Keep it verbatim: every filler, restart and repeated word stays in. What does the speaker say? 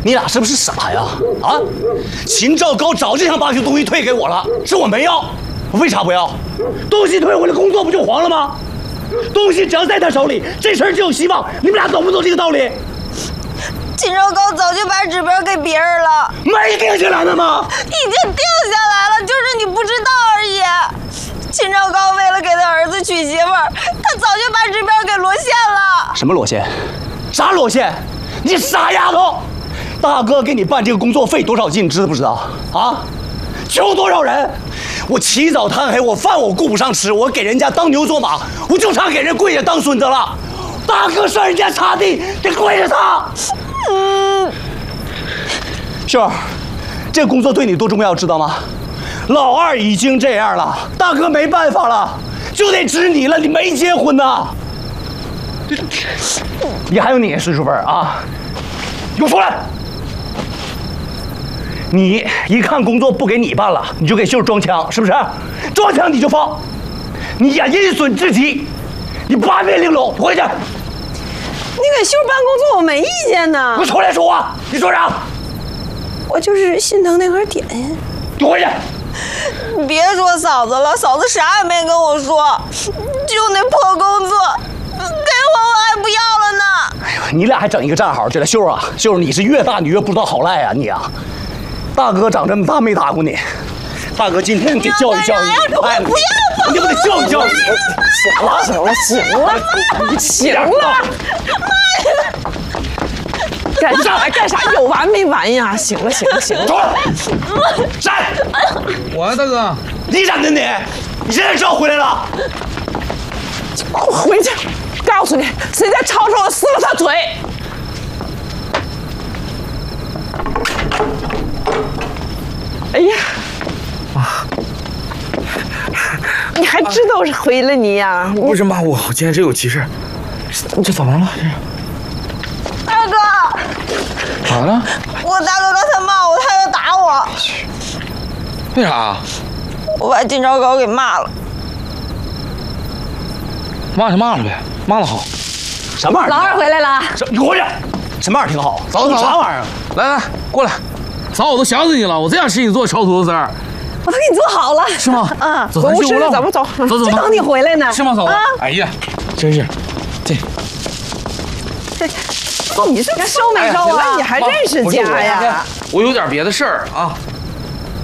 你俩是不是傻呀？啊！秦兆高早就想把这东西退给我了，是我没要，为啥不要？东西退回来，工作不就黄了吗？东西只要在他手里，这事儿就有希望。你们俩懂不懂这个道理？ 秦兆高早就把指标给别人了， 没定下来呢吗？ 已经定下来了，就是你不知道而已。秦兆高为了给他儿子娶媳妇儿，他早就把指标给罗线了。 什么罗线？啥罗线？你傻丫头！大哥给你办这个工作费多少金，你知道不知道？啊？求多少人？我起早贪黑，我饭我顾不上吃，我给人家当牛做马，我就差给人跪下当孙子了。大哥上人家擦地，得跪着他。嗯，秀儿，这个工作对你多重要，知道吗？老二已经这样了，大哥没办法了，就得指你了。你没结婚呐？你还有你孙淑芬啊，给我出来！你一看工作不给你办了，你就给秀儿装腔，是不是？装腔你就放，你呀阴损至极，你八面玲珑，回去。 你给秀儿办工作，我没意见呢。 给我出来说话！你说啥？ 我就是心疼那盒点心。 给我回去！ 你别说嫂子了，嫂子啥也没跟我说，就那破工作，给我我还不要了呢。 哎呦，你俩还整一个战壕去了，秀儿啊，秀儿，你是越大你越不知道好赖啊你啊！大哥长这么大没打过你，大哥今天给教育教育你， 哎，不要！ 你不得教育教育你？ 行了行了行了，你行了。干啥干啥？有完没完呀？行了行了行了， 走，站！ 我呀，大哥， 你站的你，你现在知道回来了？ 快回去！告诉你，谁再吵吵我，撕了他嘴！哎呀， 妈， 你还知道是回来你呀？ 不是妈，我我今天真有急事。你这怎么了？这是大哥， 咋了？ 我大哥刚才骂我，他要打我。 为啥？ 我把金兆高给骂了。 骂就骂了呗，骂了好。 什么玩意儿？ 老二回来了。 什你回去！什么玩意儿挺好？嫂子，你啥玩意儿？ 来来，过来。嫂，我都想死你了，我这样请你做炒土豆丝儿。 我都给你做好了。 是吗？ 嗯， 走， 不是，咱们走， 走走。 就等你回来呢。 是吗，嫂子？ 啊， 哎呀，真是，这。 你这收没收啊？ 你还认识家呀？ 我有点别的事儿啊。